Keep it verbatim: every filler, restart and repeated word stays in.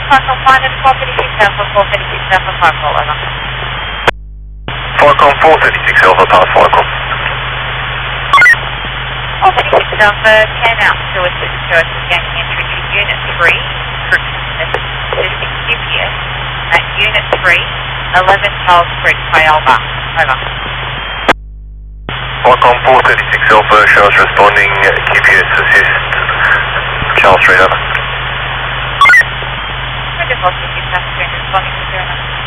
Falcon Pilot four thirty-six Alpha, four thirty-six Alpha, Falcon, over. Falcon four thirty-six Alpha, Power Falcon. four thirty-six Alpha, ten out, so it's a choice of gaining entry to Unit three, assisting G P S at Unit three, eleven Charles Street, Kayalba, over. Falcon four thirty-six Alpha, shows responding, G P S assist, Charles Street, over. Wonderful, six Alpha, responding to zero nine.